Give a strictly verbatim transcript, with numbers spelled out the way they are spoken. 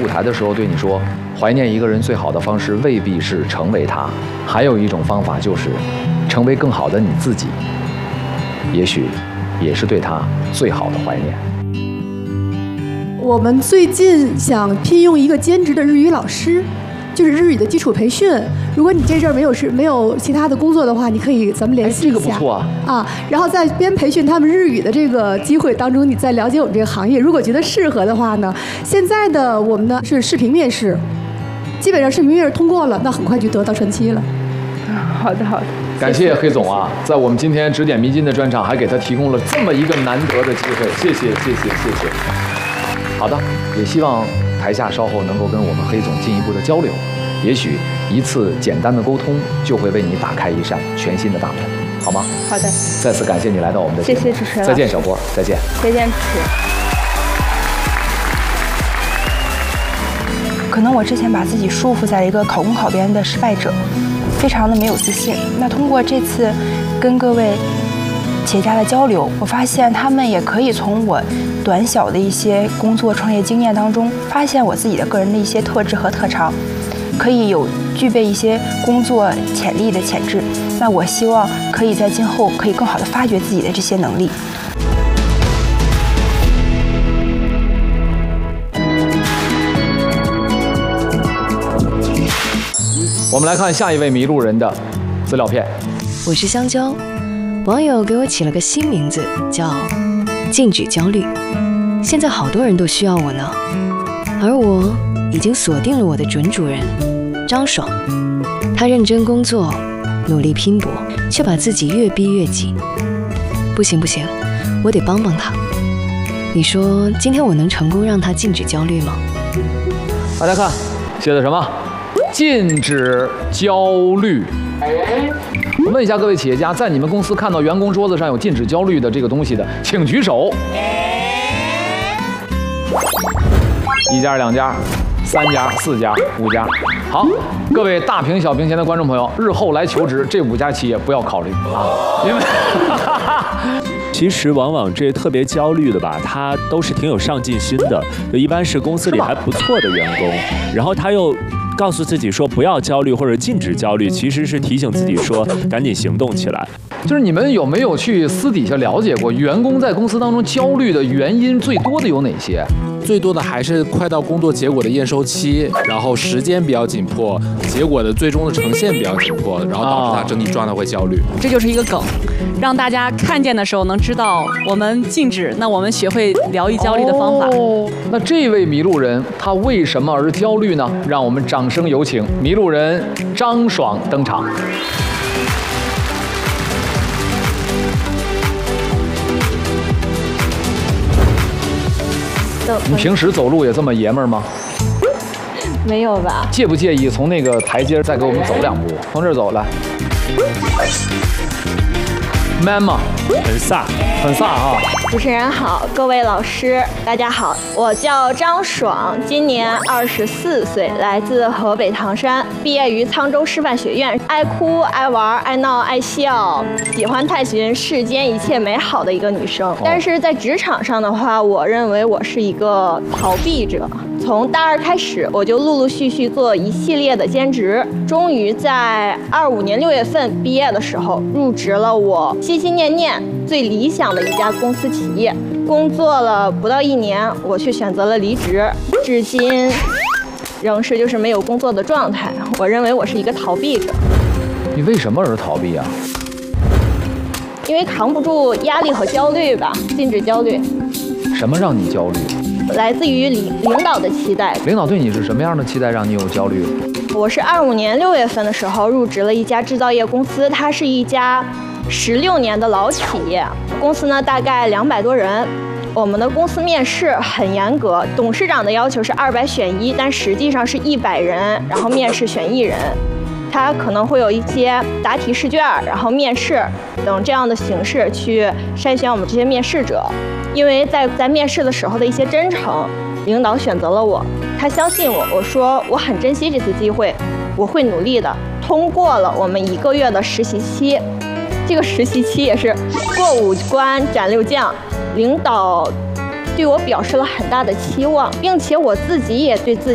舞台的时候对你说，怀念一个人最好的方式未必是成为他，还有一种方法就是成为更好的你自己，也许也是对他最好的怀念。 我们最近想聘用一个兼职的日语老师，就是日语的基础培训。如果你这阵儿没有是没有其他的工作的话，你可以咱们联系一下。 哎，这个不错啊。 啊，然后在边培训他们日语的这个机会当中，你再了解我们这个行业。如果觉得适合的话呢，现在的我们呢是视频面试，基本上视频面试通过了，那很快就得到传期了。 好的好的。 感谢黑总啊，在我们今天指点迷津的专场，还给他提供了这么一个难得的机会，谢谢谢谢谢谢。好的，也希望台下稍后能够跟我们黑总进一步的交流，也许一次简单的沟通就会为你打开一扇全新的大门，好吗？ 好的。 再次感谢你来到我们的节目， 谢谢主持人。 再见，小波，再见。 再见，主持人。可能我之前把自己束缚在了一个考公考编的失败者，非常的没有自信。那通过这次跟各位企业家的交流，我发现他们也可以从我短小的一些工作创业经验当中，发现我自己的个人的一些特质和特长，可以有具备一些工作潜力的潜质。那我希望可以在今后可以更好的发掘自己的这些能力。 我们来看下一位迷路人的资料片。 我是香蕉，网友给我起了个新名字，叫禁止焦虑。现在好多人都需要我呢，而我已经锁定了我的准主人张爽。他认真工作，努力拼搏，却把自己越逼越紧。不行不行，我得帮帮他。你说今天我能成功让他禁止焦虑吗？ 大家看，写的什么？禁止焦虑。我问一下各位企业家，在你们公司看到员工桌子上有禁止焦虑的这个东西的，请举手。一家、两家、三家、四家、五家。好，各位大屏小屏前的观众朋友，日后来求职，这五家企业不要考虑啊，因为其实往往这些特别焦虑的吧，他都是挺有上进心的，就一般是公司里还不错的员工，然后他又告诉自己说不要焦虑或者禁止焦虑，其实是提醒自己说赶紧行动起来。 就是你们有没有去私底下了解过，员工在公司当中焦虑的原因最多的有哪些？ 最多的还是快到工作结果的验收期，然后时间比较紧迫，结果的最终的呈现比较紧迫，然后导致他整体状态会焦虑。 这就是一个梗，让大家看见的时候能知道我们禁止，那我们学会疗愈焦虑的方法。 哦，那这位迷路人他为什么而焦虑呢？让我们掌声有请迷路人张爽登场。你平时走路也这么爷们儿吗？ 没有吧？ 介不介意从那个台阶再给我们走两步？从这儿走来。man 吗？ 很飒， 很飒啊！ 主持人好，各位老师，大家好，我叫张爽，今年二十四岁，来自河北唐山，毕业于沧州师范学院，爱哭、爱玩、爱闹、爱笑，喜欢探寻世间一切美好的一个女生。但是在职场上的话，我认为我是一个逃避者。从大二开始，我就陆陆续续做一系列的兼职，终于在二五年六月份毕业的时候，入职了我心心念念最理想的一家公司企业。工作了不到一年，我却选择了离职，至今仍是就是没有工作的状态。我认为我是一个逃避者。 你为什么而逃避啊？ 因为扛不住压力和焦虑吧，禁止焦虑。 什么让你焦虑？ 来自于领领导的期待。 领导对你是什么样的期待，让你有焦虑？ 我是二五年六月份的时候入职了一家制造业公司，它是一家十六年的老企业，公司呢大概两百多人。我们的公司面试很严格，董事长的要求是二百选一，但实际上是一百人，然后面试选一人。他可能会有一些答题试卷，然后面试等这样的形式去筛选我们这些面试者。因为在在面试的时候的一些真诚，领导选择了我，他相信我，我说我很珍惜这次机会，我会努力的。通过了我们一个月的实习期，这个实习期也是过五关斩六将，领导对我表示了很大的期望，并且我自己也对自